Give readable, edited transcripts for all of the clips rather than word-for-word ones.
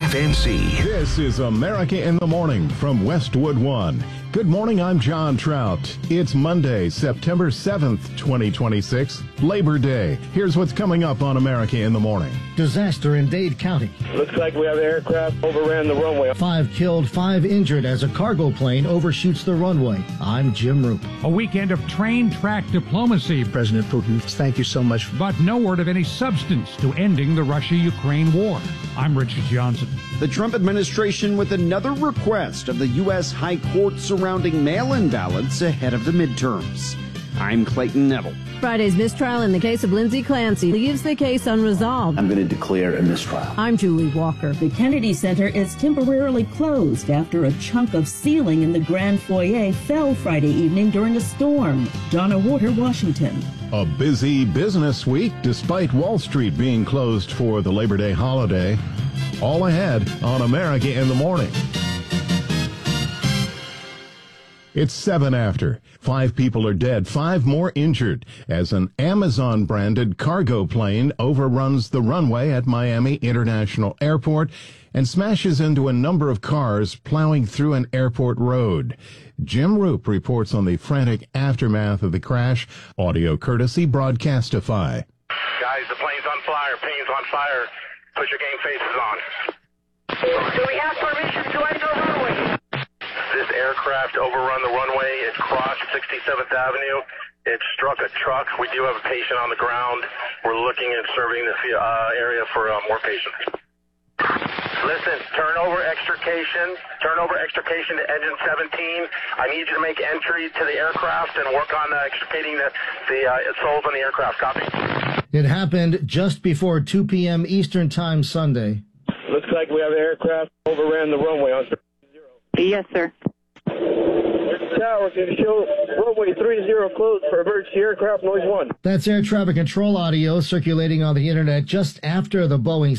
FNZ. This is America in the Morning from Westwood One. Good morning, I'm John Trout. It's Monday, September 7th, 2026, Labor Day. Here's what's coming up on America in the Morning. Disaster in Dade County. Looks like we have an aircraft overran the runway. 5 killed, 5 injured as a cargo plane overshoots the runway. I'm Jim Roop. A weekend of train-track diplomacy. President Putin, thank you so much. But no word of any substance to ending the Russia-Ukraine war. I'm Richard Johnson. The Trump administration with another request of the U.S. High Court surrounding mail-in ballots ahead of the midterms. I'm Clayton Neville. Friday's mistrial in the case of Lindsay Clancy leaves the case unresolved. I'm going to declare a mistrial. I'm Julie Walker. The Kennedy Center is temporarily closed after a chunk of ceiling in the grand foyer fell Friday evening during a storm. Donna Warder, Washington. A busy business week despite Wall Street being closed for the Labor Day holiday. All ahead on America in the Morning. It's 7 after. 5 people are dead, 5 more injured as an Amazon-branded cargo plane overruns the runway at Miami International Airport and smashes into a number of cars plowing through an airport road. Jim Roop reports on the frantic aftermath of the crash. Audio courtesy Broadcastify. Guys, the plane's on fire. Plane's on fire. Put your game faces on. Do we have permission to enter the runway? This aircraft overrun the runway. It crossed 67th Avenue. It struck a truck. We do have a patient on the ground. We're looking at serving this area for more patients. Listen, turnover extrication to engine 17. I need you to make entry to the aircraft and work on extricating the souls on the aircraft. Copy. It happened just before 2 p.m. Eastern Time Sunday. Looks like we have an aircraft overran the runway on 0. Yes, sir. Tower can show runway 30 closed for emergency aircraft noise 1. That's air traffic control audio circulating on the internet just after the Boeing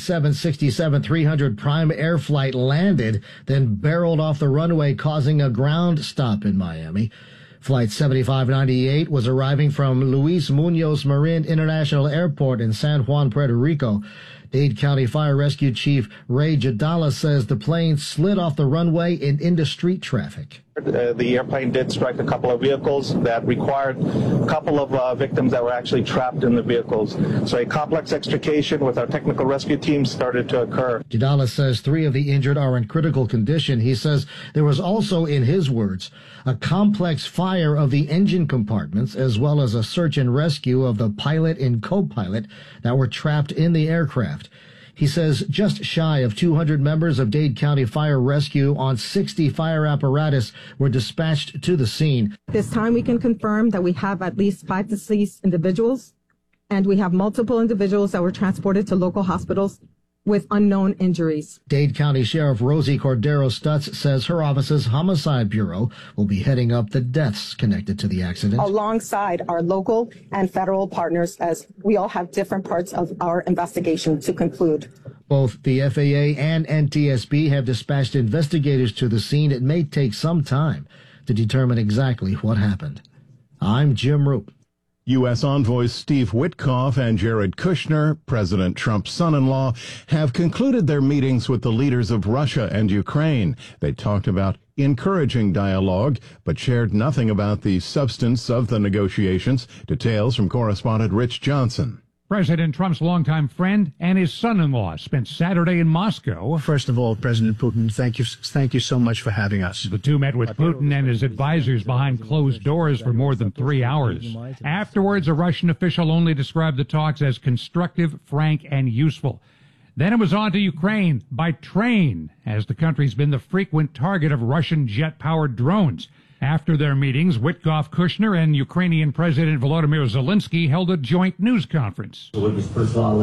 767-300 prime air flight landed, then barreled off the runway, causing a ground stop in Miami. Flight 7598 was arriving from Luis Munoz Marin International Airport in San Juan, Puerto Rico. Dade County Fire Rescue Chief Ray Jadala says the plane slid off the runway and into street traffic. The airplane did strike a couple of vehicles that required a couple of victims that were actually trapped in the vehicles. So a complex extrication with our technical rescue team started to occur. Jadala says 3 of the injured are in critical condition. He says there was also, in his words, a complex fire of the engine compartments as well as a search and rescue of the pilot and co-pilot that were trapped in the aircraft. He says just shy of 200 members of Dade County Fire Rescue on 60 fire apparatus were dispatched to the scene. This time we can confirm that we have at least 5 deceased individuals, and we have multiple individuals that were transported to local hospitals with unknown injuries. Dade County Sheriff Rosie Cordero Stutz says her office's Homicide Bureau will be heading up the deaths connected to the accident, alongside our local and federal partners, as we all have different parts of our investigation to conclude. Both the FAA and NTSB have dispatched investigators to the scene. It may take some time to determine exactly what happened. I'm Jim Roop. U.S. envoys Steve Witkoff and Jared Kushner, President Trump's son-in-law, have concluded their meetings with the leaders of Russia and Ukraine. They talked about encouraging dialogue, but shared nothing about the substance of the negotiations. Details from correspondent Rich Johnson. President Trump's longtime friend and his son-in-law spent Saturday in Moscow. First of all, President Putin, thank you so much for having us. The two met with Putin and his advisors behind closed doors for more than 3 hours. Afterwards, a Russian official only described the talks as constructive, frank, and useful. Then it was on to Ukraine by train, as the country's been the frequent target of Russian jet-powered drones. After their meetings, Witkoff, Kushner, and Ukrainian President Volodymyr Zelensky held a joint news conference, in which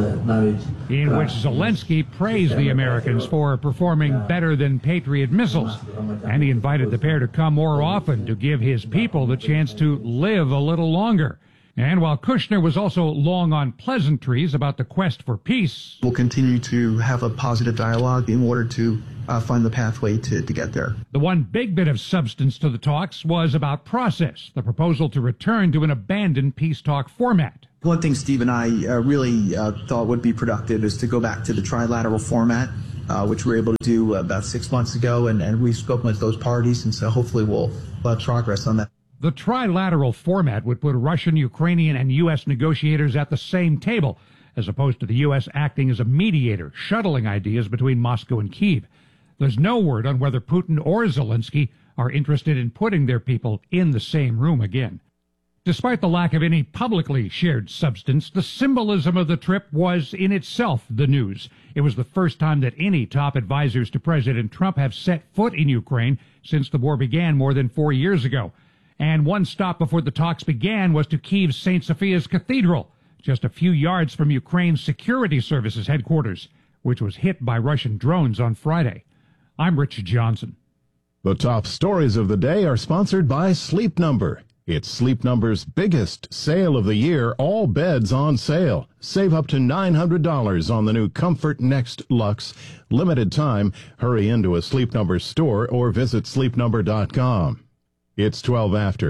Zelensky praised the Americans for performing better than Patriot missiles, and he invited the pair to come more often to give his people the chance to live a little longer. And while Kushner was also long on pleasantries about the quest for peace, we'll continue to have a positive dialogue in order to find the pathway to get there. The one big bit of substance to the talks was about process, the proposal to return to an abandoned peace talk format. One thing Steve and I really thought would be productive is to go back to the trilateral format which we were able to do about 6 months ago, and we've spoken with those parties, and so hopefully we'll have progress on that. The trilateral format would put Russian, Ukrainian, and U.S. negotiators at the same table, as opposed to the U.S. acting as a mediator, shuttling ideas between Moscow and Kyiv. There's no word on whether Putin or Zelensky are interested in putting their people in the same room again. Despite the lack of any publicly shared substance, the symbolism of the trip was in itself the news. It was the first time that any top advisors to President Trump have set foot in Ukraine since the war began more than 4 years ago. And one stop before the talks began was to Kyiv's St. Sophia's Cathedral, just a few yards from Ukraine's security services headquarters, which was hit by Russian drones on Friday. I'm Rich Johnson. The top stories of the day are sponsored by Sleep Number. It's Sleep Number's biggest sale of the year, all beds on sale. Save up to $900 on the new Comfort Next Luxe. Limited time. Hurry into a Sleep Number store or visit sleepnumber.com. It's 12 after.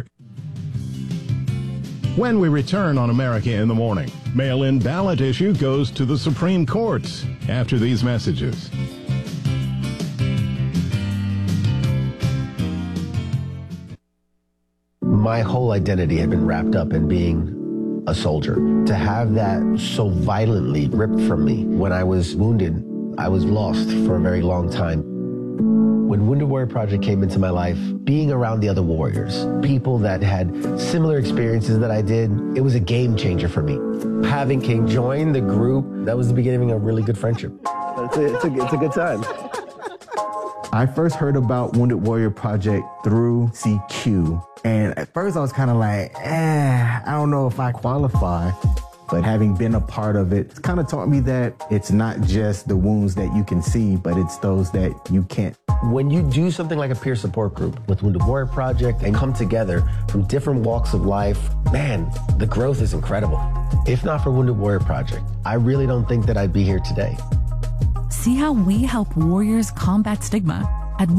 When we return on America in the Morning, mail-in ballot issue goes to the Supreme Court after these messages. My whole identity had been wrapped up in being a soldier. To have that so violently ripped from me when I was wounded, I was lost for a very long time. When Wounded Warrior Project came into my life, being around the other warriors, people that had similar experiences that I did, it was a game changer for me. Having King join the group, that was the beginning of a really good friendship. It's a good time. I first heard about Wounded Warrior Project through CQ. And at first I was kind of like, I don't know if I qualify. But having been a part of it, it's kind of taught me that it's not just the wounds that you can see, but it's those that you can't. When you do something like a peer support group with Wounded Warrior Project and come together from different walks of life, man, the growth is incredible. If not for Wounded Warrior Project, I really don't think that I'd be here today. See how we help warriors combat stigma at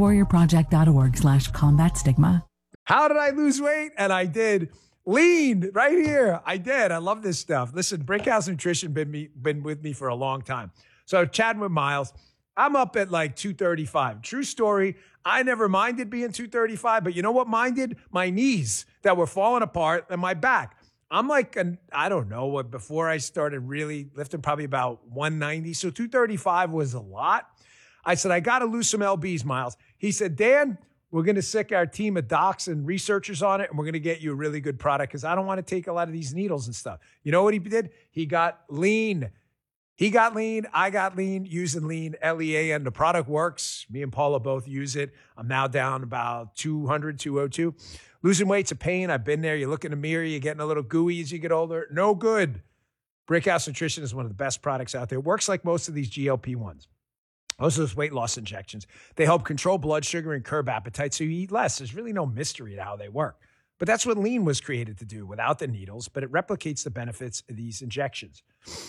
woundedwarriorproject.org/combat stigma. How did I lose weight? And I did. Lean right here. I did. I love this stuff. Listen, Brickhouse Nutrition been with me for a long time. So chatting with Miles, I'm up at like 235. True story. I never minded being 235, but you know what minded? My knees that were falling apart and my back. I'm like, I don't know what, before I started really lifting, probably about 190. So 235 was a lot. I said, I got to lose some LBs, Miles. He said, Dan, we're going to sick our team of docs and researchers on it, and we're going to get you a really good product because I don't want to take a lot of these needles and stuff. You know what he did? He got lean. He got lean. I got lean using lean, L-E-A-N. The product works. Me and Paula both use it. I'm now down about 200, 202. Losing weight's a pain. I've been there. You look in the mirror, you're getting a little gooey as you get older. No good. Brickhouse Nutrition is one of the best products out there. It works like most of these GLP-1s. Most of those weight loss injections. They help control blood sugar and curb appetite so you eat less. There's really no mystery to how they work. But that's what lean was created to do without the needles, but it replicates the benefits of these injections.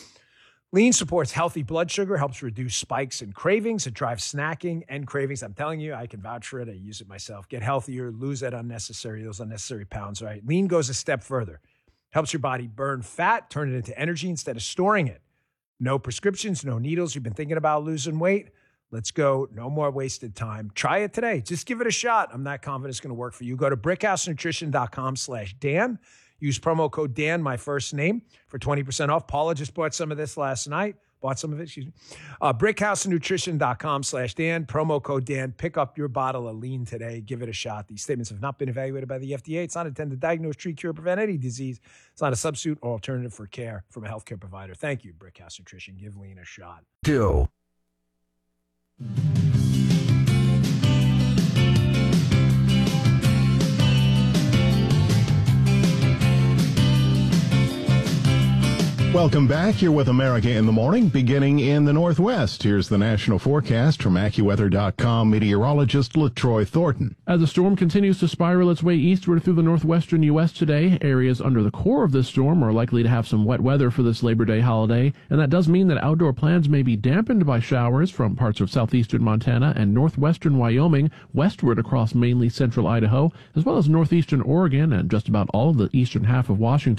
Lean supports healthy blood sugar, helps reduce spikes and cravings. It drives snacking and cravings. I'm telling you, I can vouch for it. I use it myself. Get healthier, lose those unnecessary pounds, right? Lean goes a step further. Helps your body burn fat, turn it into energy instead of storing it. No prescriptions, no needles. You've been thinking about losing weight? Let's go. No more wasted time. Try it today. Just give it a shot. I'm not confident it's going to work for you. Go to brickhousenutrition.com/Dan. Use promo code Dan, my first name, for 20% off. Paula just bought some of this last night. brickhousenutrition.com/Dan. Promo code Dan. Pick up your bottle of lean today. Give it a shot. These statements have not been evaluated by the FDA. It's not intended to diagnose, treat, cure, prevent any disease. It's not a substitute or alternative for care from a healthcare provider. Thank you, Brickhouse Nutrition. Give lean a shot. Do. Welcome back. You're with America in the Morning, beginning in the Northwest. Here's the national forecast from AccuWeather.com meteorologist LaTroy Thornton. As the storm continues to spiral its way eastward through the northwestern U.S. today, areas under the core of this storm are likely to have some wet weather for this Labor Day holiday, and that does mean that outdoor plans may be dampened by showers from parts of southeastern Montana and northwestern Wyoming westward across mainly central Idaho, as well as northeastern Oregon and just about all of the eastern half of Washington.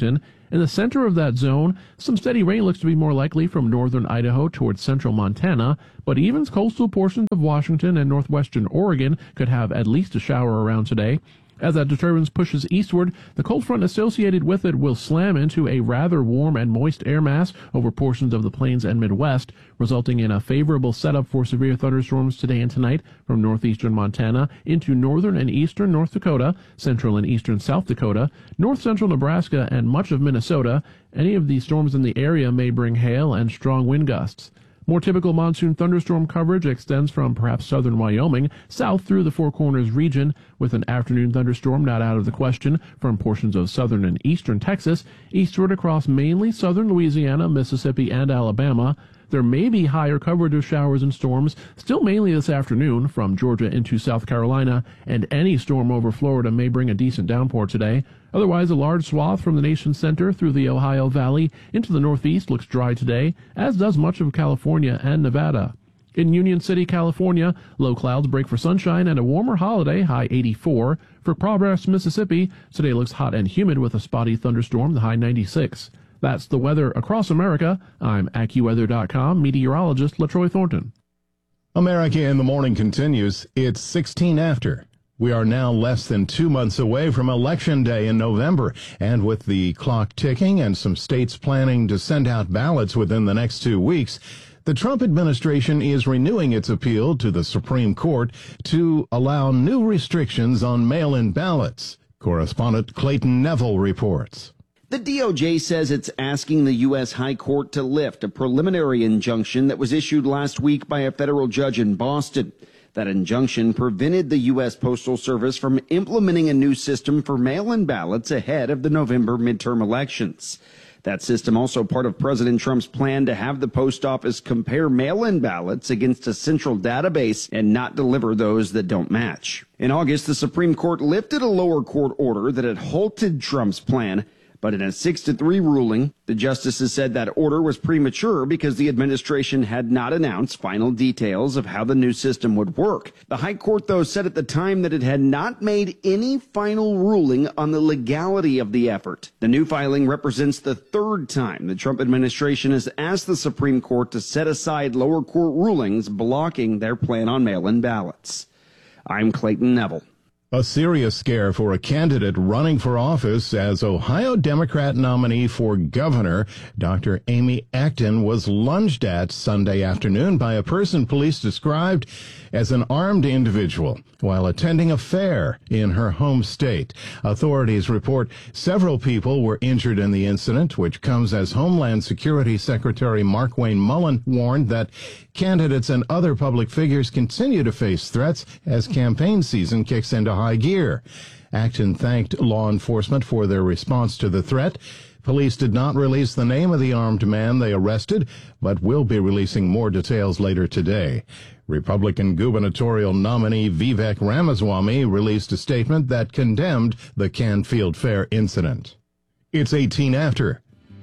In the center of that zone, some steady rain looks to be more likely from northern Idaho towards central Montana, but even coastal portions of Washington and northwestern Oregon could have at least a shower around today. As that disturbance pushes eastward, the cold front associated with it will slam into a rather warm and moist air mass over portions of the plains and Midwest, resulting in a favorable setup for severe thunderstorms today and tonight from northeastern Montana into northern and eastern North Dakota, central and eastern South Dakota, north-central Nebraska, and much of Minnesota. Any of these storms in the area may bring hail and strong wind gusts. More typical monsoon thunderstorm coverage extends from perhaps southern Wyoming south through the Four Corners region, with an afternoon thunderstorm not out of the question from portions of southern and eastern Texas eastward across mainly southern Louisiana, Mississippi, and Alabama. There may be higher coverage of showers and storms still mainly this afternoon from Georgia into South Carolina, and any storm over Florida may bring a decent downpour today. Otherwise, a large swath from the nation's center through the Ohio Valley into the northeast looks dry today, as does much of California and Nevada. In Union City, California, low clouds break for sunshine and a warmer holiday, high 84. For Progress, Mississippi, today looks hot and humid with a spotty thunderstorm, the high 96. That's the weather across America. I'm AccuWeather.com meteorologist LaTroy Thornton. America in the Morning continues. It's 16 after. We are now less than 2 months away from Election Day in November, and with the clock ticking and some states planning to send out ballots within the next 2 weeks, the Trump administration is renewing its appeal to the Supreme Court to allow new restrictions on mail-in ballots. Correspondent Clayton Neville reports. The DOJ says it's asking the U.S. High Court to lift a preliminary injunction that was issued last week by a federal judge in Boston. That injunction prevented the U.S. Postal Service from implementing a new system for mail-in ballots ahead of the November midterm elections. That system also part of President Trump's plan to have the post office compare mail-in ballots against a central database and not deliver those that don't match. In August, the Supreme Court lifted a lower court order that had halted Trump's plan. But in a 6-3 ruling, the justices said that order was premature because the administration had not announced final details of how the new system would work. The High Court, though, said at the time that it had not made any final ruling on the legality of the effort. The new filing represents the third time the Trump administration has asked the Supreme Court to set aside lower court rulings blocking their plan on mail-in ballots. I'm Clayton Neville. A serious scare for a candidate running for office as Ohio Democrat nominee for governor. Dr. Amy Acton was lunged at Sunday afternoon by a person police described as an armed individual while attending a fair in her home state. Authorities report several people were injured in the incident, which comes as Homeland Security Secretary Markwayne Mullin warned that candidates and other public figures continue to face threats as campaign season kicks into high gear. Acton thanked law enforcement for their response to the threat. Police did not release the name of the armed man they arrested, but will be releasing more details later today. Republican gubernatorial nominee Vivek Ramaswamy released a statement that condemned the Canfield Fair incident. It's 18 after.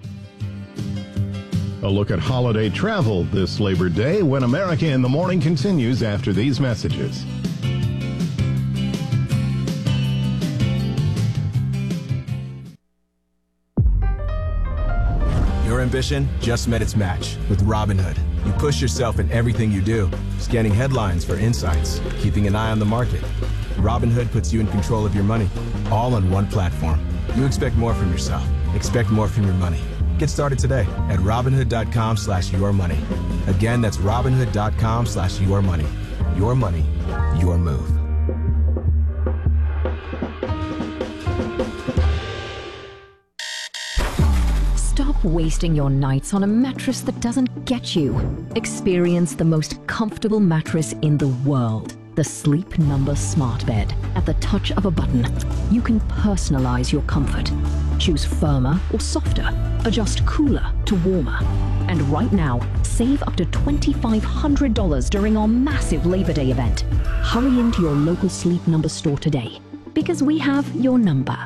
A look at holiday travel this Labor Day when America in the Morning continues after these messages. Your ambition just met its match with Robinhood. You push yourself in everything you do, scanning headlines for insights, keeping an eye on the market. Robinhood puts you in control of your money, all on one platform. You expect more from yourself. Expect more from your money. Get started today at Robinhood.com/yourmoney. Again, that's Robinhood.com/yourmoney. Your money, your move. Stop wasting your nights on a mattress that doesn't get you. Experience the most comfortable mattress in the world. The Sleep Number Smart Bed. At the touch of a button, you can personalize your comfort. Choose firmer or softer. Adjust cooler to warmer. And right now, save up to $2,500 during our massive Labor Day event. Hurry into your local Sleep Number store today, because we have your number.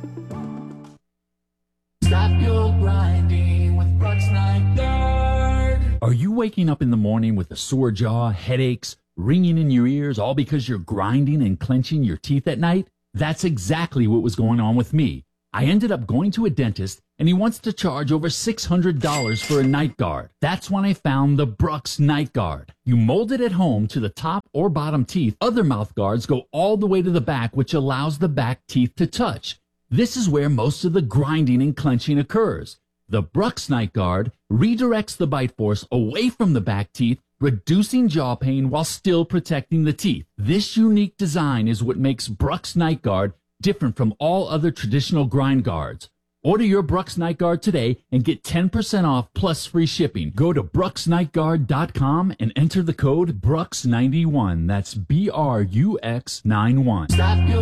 Stop your grinding with Brooks Nygaard. Are you waking up in the morning with a sore jaw, headaches, ringing in your ears, all because you're grinding and clenching your teeth at night? That's exactly what was going on with me. I ended up going to a dentist, and he wants to charge over $600 for a night guard. That's when I found the Brux Night Guard. You mold it at home to the top or bottom teeth. Other mouth guards go all the way to the back, which allows the back teeth to touch. This is where most of the grinding and clenching occurs. The Brux Night Guard redirects the bite force away from the back teeth, reducing jaw pain while still protecting the teeth. This unique design is what makes Brux Night Guard different from all other traditional grind guards. Order your Brux Night Guard today and get 10% off plus free shipping. Go to BruxNightGuard.com and enter the code BRUX91. That's BRUX91.